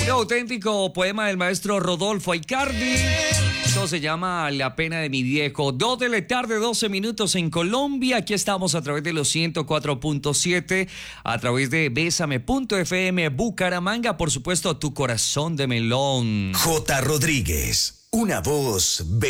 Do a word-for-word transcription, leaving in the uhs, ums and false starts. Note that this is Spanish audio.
Un auténtico poema del maestro Rodolfo Aicardi. Esto se llama La pena de mi viejo. Dos de la tarde, doce minutos en Colombia. Aquí estamos a través de los ciento cuatro punto siete, a través de bésame punto f m Bucaramanga. Por supuesto, tu corazón de melón. J. Rodríguez, una voz